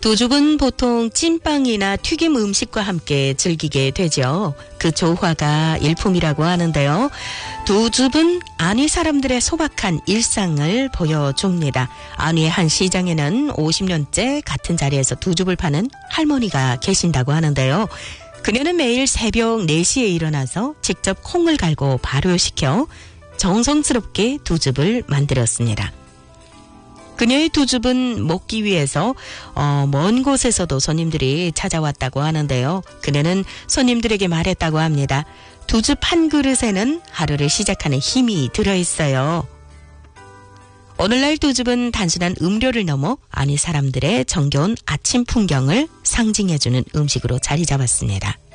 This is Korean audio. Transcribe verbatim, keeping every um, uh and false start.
두줍은 보통 찐빵이나 튀김 음식과 함께 즐기게 되죠. 그 조화가 일품이라고 하는데요. 두줍은 안위 사람들의 소박한 일상을 보여줍니다. 안위의 한 시장에는 오십 년째 같은 자리에서 두줍을 파는 할머니가 계신다고 하는데요. 그녀는 매일 새벽 네 시에 일어나서 직접 콩을 갈고 발효시켜 정성스럽게 두줍을 만들었습니다. 그녀의 두줍은 먹기 위해서 어, 먼 곳에서도 손님들이 찾아왔다고 하는데요. 그녀는 손님들에게 말했다고 합니다. 두줍 한 그릇에는 하루를 시작하는 힘이 들어있어요. 오늘날 두줍은 단순한 음료를 넘어 안위 사람들의 정겨운 아침 풍경을 상징해주는 음식으로 자리 잡았습니다.